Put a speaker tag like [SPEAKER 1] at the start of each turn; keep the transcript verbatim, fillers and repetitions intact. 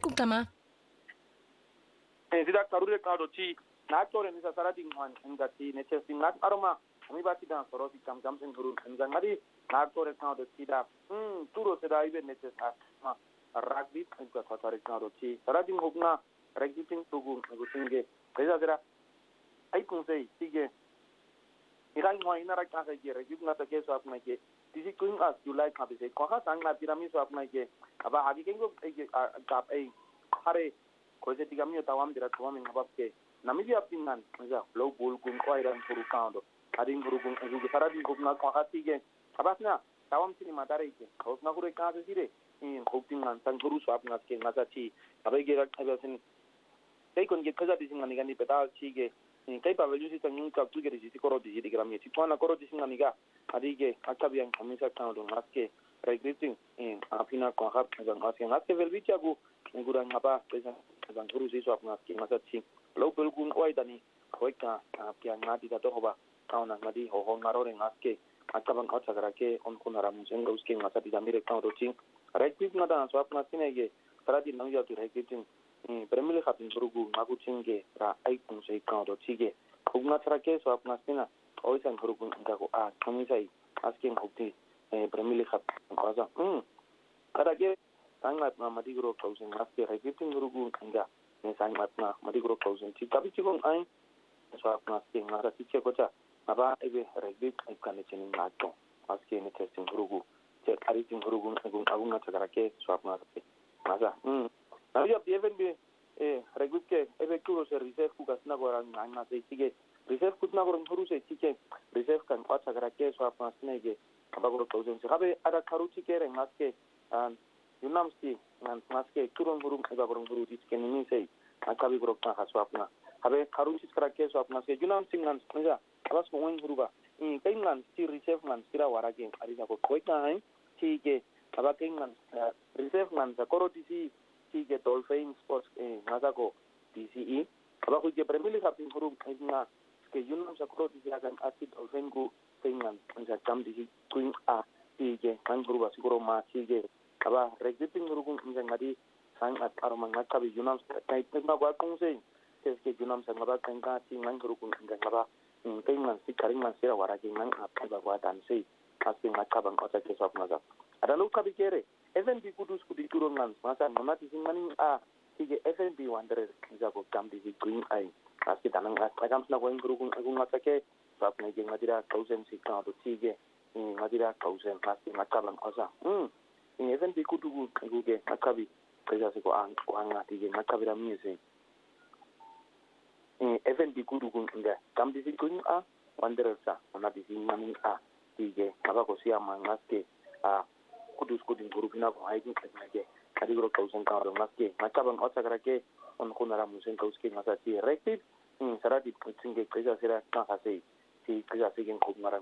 [SPEAKER 1] kukama.
[SPEAKER 2] Eh sida karure kado chi na tore ni sa sarati ngwan ngati ne chesi ngat aroma ami ba ti dan soro ti kam kam sen guru ngari na tore kado chi da hm turo se da ibe ne chesa ma rugby ka satare kado chi sarati ngopna rugby ting tugu ngutinge kaisa dera ai konsei tige iran ngwa ina ra ka ge rugby na ta ke so apna ke disi kuin as july ka be se ko ha sang na pirami so apna ke aba agi kengo ka ai hare ko je tiga mi tawam dira tawam ngabab ke namiji apingan ja low ball kun ko iran puru kando adin puru kun ngi saradi ko na ko ha tige abasna tawam sini madare ke ko na kure ka se sire in ko pingan san guru so apna ke ngasa chi abai ge ra abasin kai kon ge kaza disin ngani gani peta chige kai pa velusi tan ngi ka tuge disi koro disi digram ye twana koro disi ngani ga adige akabian kamisa kando ngaske regretting in apina ko ha ga ngaske ngaske velvicha gu ngura ngapa pesa ga guru si so apna ke ngasa chi local gun oidani koika apia ngadi da toba kauna ngadi ho ho ngarore ngaske akabang kotsa garake on kunara musenga uske ngasa di damire kando chi regretting ngada so apna sinege saradi nangya tu regretting Premili kapin berugu ngaku cingge ra aikun sei kado cige kunga trake so apna sina oisan berugu ngaku a kami sai asking hukti premili kap kaza hmm kada ke sangat na madigro kausen aske regiting berugu nga ne sangat na madigro kausen ci kabi ci gon ai so apna sing ngara ci ce kocha aba ebe regit aikane cinin ngato aske ne testing berugu ce ariting berugu ngaku agunga tagarake so apna kaza hmm Nabi ab even be eh regut ke ebe kuro se reserve ku kasna gora ngana se tige reserve kutna gora huru se tige reserve kan kwata gara ke so apa snege abagoro thousand se habe ada karu tige re ngaske an yunamsti nan ngaske kuro huru abagoro huru tige ni se akabi goro ka haso apna habe karu tige kara ke so apna se yunamsti nan nja abas mo wen huru ba in kai nan ti reserve nan sira warage ari na ko koita hai tige abake nan reserve nan sa koro tisi ke dolphin sports eh ngazako D C E aba ku ke premili kapin huru nga ke yunam sakro di agan ati dolphin ku tengan nga kam di kuin a tige kan huru basiguro ma tige aba regiping huru ku nga ngadi sang at aroma ngaka bi yunam kai tengna ba kung se ke ke yunam sang ba kan ka ti ngan huru ku nga ngaba tengan si karing man sira warage ngan apa ba wa dan se kasi ngaka bang kota ke sop ngaza ada lu kabi kere F N B kudus kudi turungan masa nama di sini a tiga F N B wanderer jago kam di green eye pasti tanang agam sna going gurung agung matake sab nege ngadira thousand si ka do tiga ngadira thousand pasti makalang osa hmm ini F N B kudu guge makabi kaja siko ang wanga tiga makabira miese ini F N B kudu gunga kam di green a wanderer sa nama di sini a tiga apa ko siama ngaske a kudus kudin gurupina ko haidin kage kadi gro kausen ka ro ngaske macabang otsa garake on kunara musen kauske ngasa ti rekti sarati tsinge kaja sira ka hase ti kaja sigen ko ngara